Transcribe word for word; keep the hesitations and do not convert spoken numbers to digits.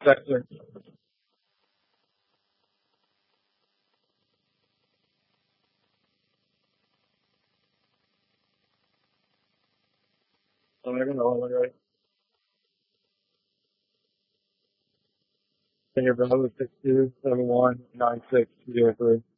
sector. So I don't know, right? Senior Bravo six two seven one nine six zero three.